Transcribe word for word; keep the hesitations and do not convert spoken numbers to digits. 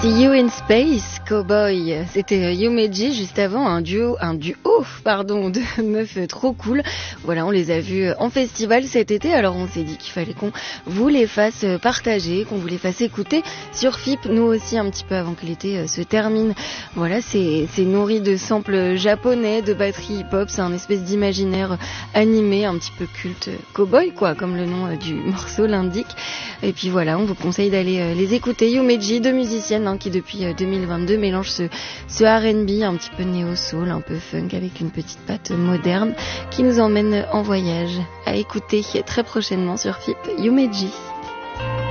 See You in Space, Cowboy. C'était Yumeji juste avant, un duo, un duo, pardon, de meufs trop cool. Voilà, on les a vus en festival cet été, alors on s'est dit qu'il fallait qu'on vous les fasse partager, qu'on vous les fasse écouter sur F I P, nous aussi un petit peu avant que l'été se termine. Voilà, c'est, c'est nourri de samples japonais, de batterie hip-hop, c'est un espèce d'imaginaire animé, un petit peu culte, Cowboy quoi, comme le nom du morceau l'indique. Et puis voilà, on vous conseille d'aller les écouter. Yumeji, deux musiciennes hein, qui depuis deux mille vingt-deux mélangent ce, ce R and B un petit peu néo-soul, un peu funk avec une petite patte moderne qui nous emmène en voyage. À écouter très prochainement sur F I P, Yumeji.